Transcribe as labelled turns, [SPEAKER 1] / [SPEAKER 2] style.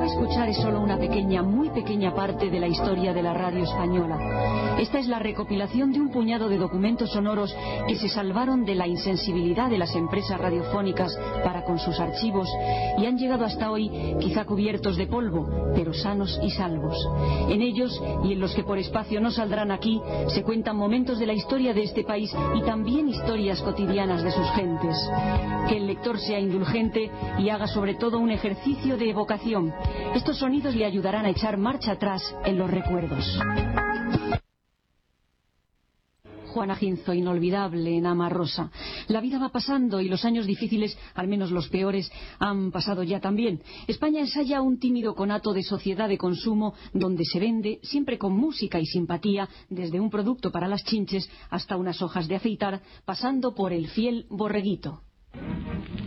[SPEAKER 1] escuchar es solo una pequeña, muy pequeña parte de la historia de la radio española. Esta es la recopilación de un puñado de documentos sonoros que se salvaron de la insensibilidad de las empresas radiofónicas para con sus archivos y han llegado hasta hoy quizá cubiertos de polvo, pero sanos y salvos. En ellos, y en los que por espacio no saldrán aquí, se cuentan momentos de la historia de este país y también historias cotidianas de sus gentes. Que el lector sea indulgente y haga sobre todo un ejercicio de evocación. Estos sonidos le ayudarán a echar marcha atrás en los recuerdos. Juana Ginzo, inolvidable en Ama Rosa. La vida va pasando y los años difíciles, al menos los peores, han pasado ya también. España ensaya un tímido conato de sociedad de consumo donde se vende, siempre con música y simpatía, desde un producto para las chinches hasta unas hojas de afeitar, pasando por el fiel borreguito.